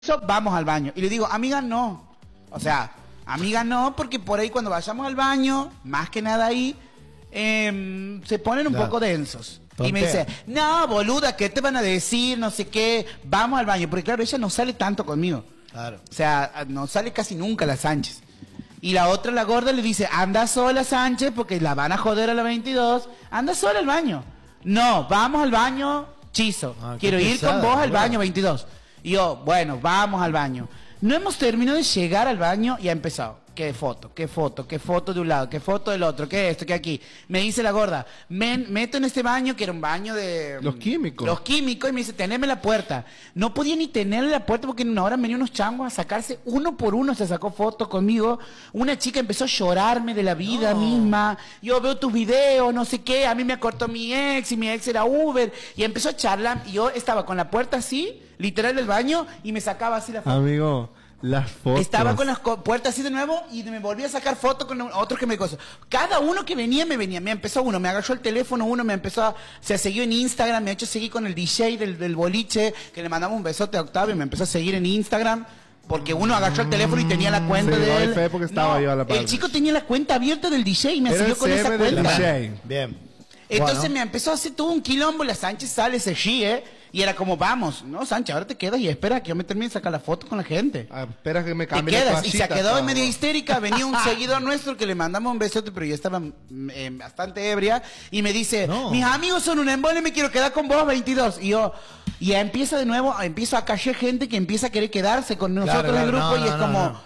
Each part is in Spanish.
vamos al baño. Y le digo, amiga, no. O sea, amiga, no, porque por ahí cuando vayamos al baño, más que nada ahí, se ponen un poco densos. Tontea. Y me dice, no, boluda, ¿qué te van a decir? No sé qué, vamos al baño. Porque claro, ella no sale tanto conmigo. Claro. O sea, no sale casi nunca la Sánchez. Y la otra, la gorda, le dice, anda sola, Sánchez, porque la van a joder a la 22. Anda sola al baño. No, vamos al baño, Chizo. Quiero ir con vos al baño 22. Y yo, bueno, vamos al baño. No hemos terminado de llegar al baño y ha empezado. Qué foto de un lado, qué foto del otro, qué esto, qué aquí. Me dice la gorda, meto en este baño, que era un baño de... Los químicos. Los químicos, y me dice, teneme la puerta. No podía ni tenerle la puerta porque en una hora venían unos changos a sacarse, uno por uno se sacó fotos conmigo. Una chica empezó a llorarme de la vida misma. Yo veo tus videos, no sé qué, a mí me acortó mi ex, y mi ex era Uber. Y empezó a charlar, y yo estaba con la puerta así, literal del baño, y me sacaba así la foto. Amigo, las fotos. Estaba con las puertas así de nuevo y me volví a sacar fotos con otros que me cosas. Cada uno que venía me empezó uno, me agarró el teléfono, uno me empezó se siguió en Instagram, me ha hecho seguir con el DJ del boliche, que le mandamos un besote a Octavio, me empezó a seguir en Instagram. Porque uno agarró el teléfono y tenía la cuenta de él. Porque estaba yo a la par. El chico tenía la cuenta abierta del DJ y me siguió con esa cuenta. Bien. Entonces me empezó a hacer todo un quilombo, la Sánchez sale, se ríe. Y era como, vamos, no, Sánchez, ahora te quedas y espera que yo me termine de sacar la foto con la gente. Espera que me cambie te la quedas. Y se quedó todo. medio histérica. Venía un seguidor nuestro que le mandamos un besote, pero yo estaba bastante ebria. Y me dice, mis amigos son un embole, me quiero quedar con vos 22. Y yo, y empieza de nuevo, empiezo a callar gente que empieza a querer quedarse con nosotros en el grupo. Y es como...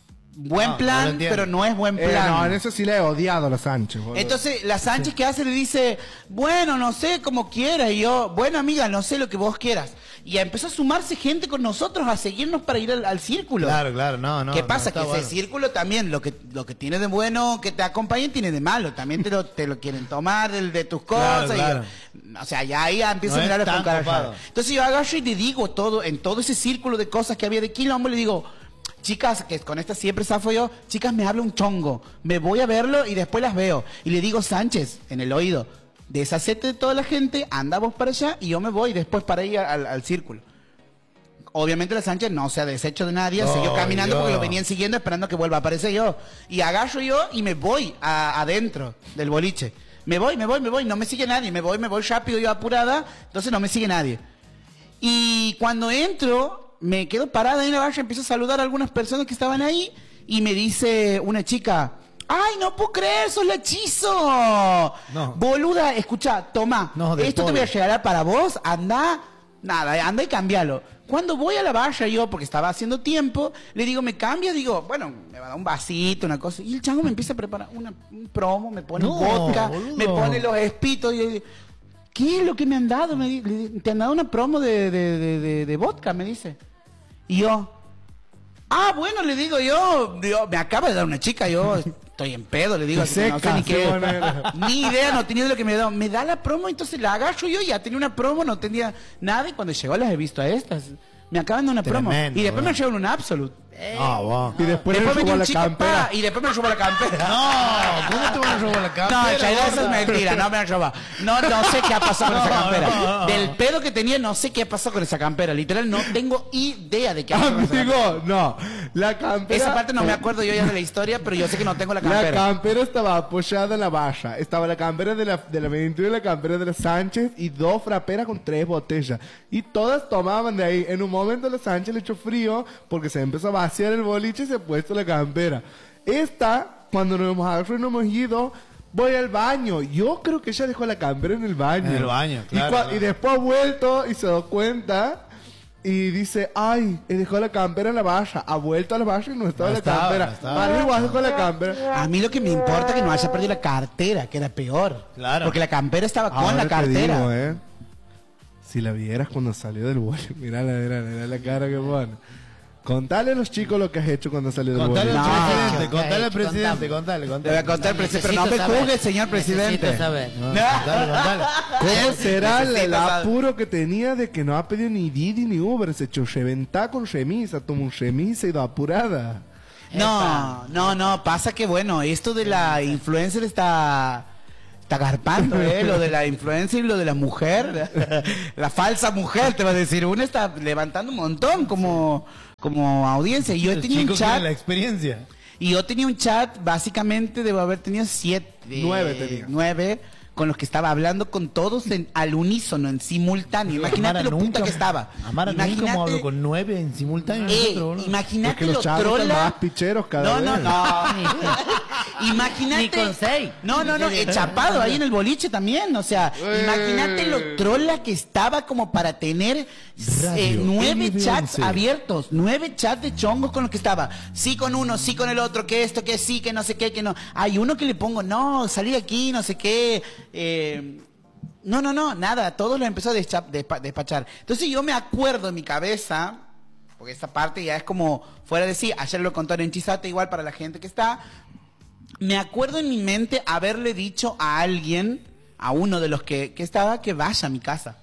Buen plan, pero no es buen plan. No, en eso sí le he odiado a la Sánchez. Boludo. Entonces, la Sánchez que hace le dice, bueno, no sé, como quiera. Y yo, bueno, amiga, no sé lo que vos quieras. Y empezó a sumarse gente con nosotros, a seguirnos para ir al círculo. Claro, no. ¿Qué pasa? Que bueno. ese círculo también, lo que tiene de bueno que te acompañen, tiene de malo. También te lo quieren tomar de tus cosas. Claro. O sea, ya ahí empieza a mirar con cara. Entonces yo agarro y le digo todo, en todo ese círculo de cosas que había de quilombo, le digo... Chicas, que con esta siempre zafo yo, chicas, me habla un chongo, me voy a verlo y después las veo. Y le digo, Sánchez, en el oído, deshacete de toda la gente, anda vos para allá y yo me voy después para ir al círculo. Obviamente la Sánchez no se ha deshecho de nadie, siguió caminando porque lo venían siguiendo esperando que vuelva a aparecer yo. Y agarro yo y me voy adentro del boliche. Me voy, no me sigue nadie, me voy rápido yo apurada, entonces no me sigue nadie. Y cuando entro... Me quedo parada en la valla, empiezo a saludar a algunas personas que estaban ahí y me dice una chica, ¡ay, no puedo creer, sos la Chizo! No. Boluda, escucha, toma, esto te voy a regalar para vos, anda y cambialo. Cuando voy a la valla yo, porque estaba haciendo tiempo, le digo, ¿me cambia? Digo, bueno, me va a dar un vasito, una cosa. Y el chango me empieza a preparar un promo, me pone vodka, boludo. Me pone los espitos y yo digo, ¿qué es lo que me han dado? Te han dado una promo de vodka, me dice. Y yo, bueno, le digo yo, me acaba de dar una chica, yo estoy en pedo, le digo, así que no sé ni qué, ni idea, no tenía de lo que me da. Me da la promo, entonces la agarro yo, ya tenía una promo, no tenía nada, y cuando llegó las he visto a estas. Me acaban de una promo. Y después me llevan un Absolute. Y después me robó la campera. Y después me robó la campera. No, ¿cómo te van a robar la campera? No, eso es mentira, no me han robado. No sé qué ha pasado con esa campera. Del pedo que tenía, no sé qué ha pasado con esa campera. Literal, no tengo idea de qué ha pasado. Amigo, no. La campera... Esa parte no me acuerdo yo ya de la historia, pero yo sé que no tengo la campera. La campera estaba apoyada en la valla. Estaba la campera de la 21 y la campera de la Sánchez y 2 fraperas con 3 botellas. Y todas tomaban de ahí. En un momento la Sánchez le echó frío porque se empezó a vaciar el boliche y se ha puesto la campera. Cuando nos hemos agarrado y nos hemos ido, voy al baño. Yo creo que ella dejó la campera en el baño. En el baño, claro. Y después ha vuelto y se dio cuenta y dice, ay, dejó la campera en la valla. Ha vuelto a la valla y no estaba la campera. Vale, igual dejó la campera. A mí lo que me importa es que no haya perdido la cartera, que era peor. Claro. Porque la campera estaba con la cartera. Te digo, si la vieras cuando salió del boliche, mirá la cara que pone. Contale a los chicos lo que has hecho cuando salió del boliche. Contale al presidente, contale. Le voy a contar al presidente, pero no me juzgue, señor presidente. Contale. ¿Cómo será el apuro que tenía de que no ha pedido ni Didi ni Uber? Se echó reventar con remisa, tomó un remisa y ido apurada. No, pasa que bueno, esto de la influencer está Está garpando, lo de la influencia y lo de la mujer. La falsa mujer, te va a decir. Una está levantando un montón como audiencia. Y yo tenía un chat. La experiencia. Y yo tenía un chat, básicamente, debo haber tenido 9, con los que estaba hablando con todos al unísono, en simultáneo. Imagínate lo puta que estaba. Amara, nunca hemos hablado con 9 en simultáneo. Imagínate lo trola. Más picheros cada vez. No. Imagínate. Ni con 6. No, chapado ahí en el boliche también. O sea, imagínate lo trola que estaba como para tener 9 chats abiertos. 9 chats de chongos con los que estaba. Sí con uno, sí con el otro, que esto, que sí, que no sé qué, que no. Hay uno que le pongo, no, salí de aquí, no sé qué. No, nada. Todos lo empezó a despachar. Entonces yo me acuerdo en mi cabeza, porque esta parte ya es como fuera de sí. Ayer lo contaron en Chisate, igual para la gente que está. Me acuerdo en mi mente haberle dicho a alguien, a uno de los que estaba, que vaya a mi casa.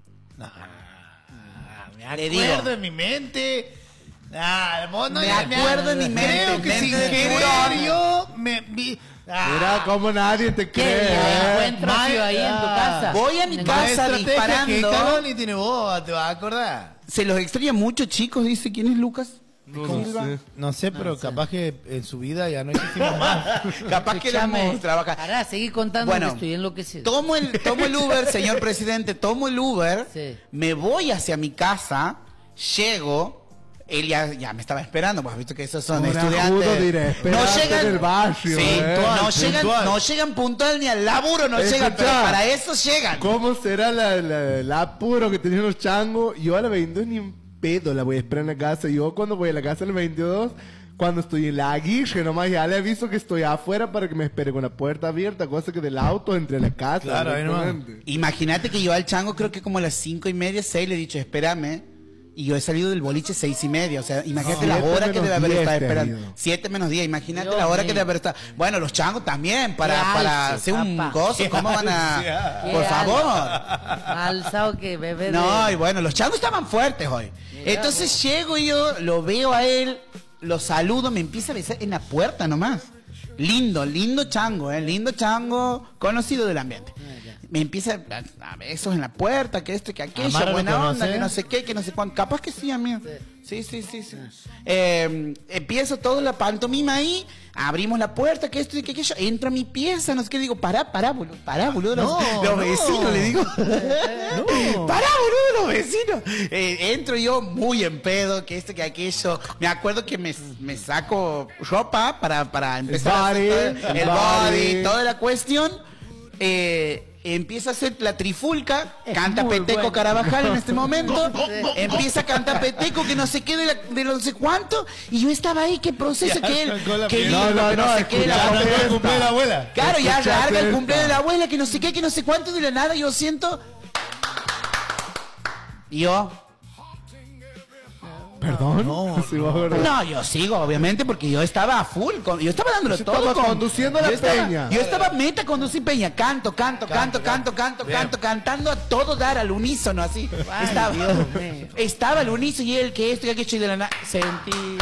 Me acuerdo en mi mente. Me acuerdo en mi mente. Creo que sin querer yo me vi. Mira cómo nadie te ¿Qué? cree. Encuentro ahí en tu casa. Voy a mi casa disparando. Que Carlos ni tiene voz, te vas a acordar. Se los extraña mucho, chicos, dice. ¿Quién es Lucas? No sé, pero capaz que en su vida ya no existimos más. Capaz que éramos trabajar. Ahora, seguí contando que estoy enloquecido. Tomo el Uber, señor presidente, tomo el Uber, sí. Me voy hacia mi casa, llego. Él ya me estaba esperando, pues has visto que esos son estudiantes. No llegan en el barrio. Sí, no llegan puntual ni al laburo, llegan, pero para eso llegan. ¿Cómo será el apuro que tenían los changos? Yo a la 22 ni un pedo la voy a esperar en la casa. Yo cuando voy a la casa a la 22, cuando estoy en la aguirre, nomás ya le aviso que estoy afuera para que me espere con la puerta abierta, cosa que del auto entre la casa. Claro, ahí nomás. Imagínate que yo al chango creo que como a las 5:30, 6 le he dicho, espérame. Y yo he salido del boliche 6:30. O sea, imagínate la hora que debe haber estado esperando. 7 menos 10. Imagínate la hora que debe haber estado. Bueno, los changos también, para hacer un gozo. ¿Cómo van a...? Por favor. Alzado que bebé. No, y bueno, los changos estaban fuertes hoy. Entonces llego yo, lo veo a él, lo saludo, me empieza a besar en la puerta nomás. Lindo chango, lindo chango, conocido del ambiente. Me empieza a besos en la puerta, que esto y que aquello, Amaro, buena onda, que no sé qué, que no sé cuánto. Capaz que sí, amigo. Sí. Empiezo toda la pantomima ahí, abrimos la puerta, que esto y que aquello. Entro a mi pieza, no sé qué, digo, pará, boludo. Los vecinos, le digo. Pará, boludo, los vecinos. Entro yo muy en pedo, que esto, que aquello. Me acuerdo que me saco ropa para empezar el body, toda la cuestión. Empieza a hacer la trifulca, canta Peteco Carabajal en este momento, empieza a cantar Peteco que no sé qué de no sé cuánto, y yo estaba ahí, qué proceso que él, que no sé qué, el cumpleaños de la abuela. Claro, ya larga el cumpleaños de la abuela, que no sé qué, que no sé cuánto, de la nada yo siento, y yo... ¿Perdón? No, yo sigo, obviamente, porque yo estaba a full. Yo estaba dándolo todo. Conduciendo la peña. Yo estaba meta conducir peña. Cantando a todo dar al unísono, así. Estaba al unísono y él que esto y aquello y de la nada. Sentí.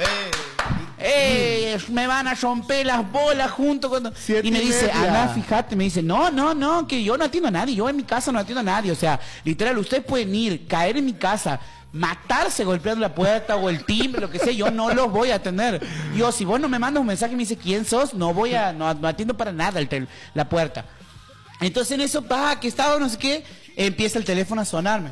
Me van a romper las bolas junto con... Y me dice, Ana, fíjate, me dice, no, que yo no atiendo a nadie, yo en mi casa no atiendo a nadie, o sea, literal, ustedes pueden ir, caer en mi casa, matarse golpeando la puerta o el timbre, lo que sea, yo no los voy a atender. Yo, si vos no me mandas un mensaje y me dices quién sos, no atiendo para nada la puerta. Entonces en eso, que estaba no sé qué, empieza el teléfono a sonarme.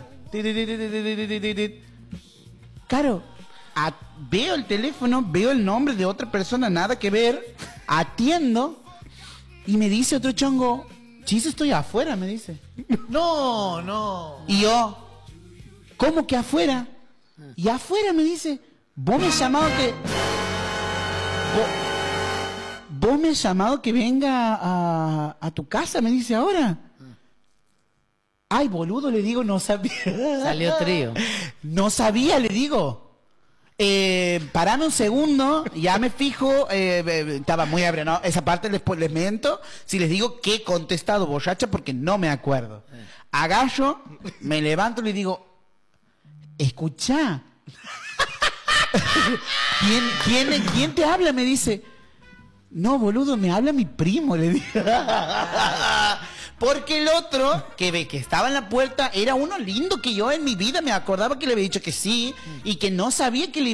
Claro, veo el teléfono, veo el nombre de otra persona, nada que ver, atiendo y me dice otro chongo, Chis, estoy afuera, me dice. No. Y yo, ¿cómo que afuera? Y afuera me dice, vos me has llamado que venga a tu casa, me dice ahora. Ay, boludo, le digo, no sabía. Salió trío. No sabía, le digo. Parame un segundo, ya me fijo, estaba muy ebrio, ¿no? Esa parte les miento, si les digo que he contestado borracha porque no me acuerdo. Agallo, me levanto y le digo, escuchá. ¿Quién te habla? Me dice, No, boludo, me habla mi primo, le dije. Porque el otro, que estaba en la puerta, era uno lindo que yo en mi vida me acordaba que le había dicho que sí y que no sabía que le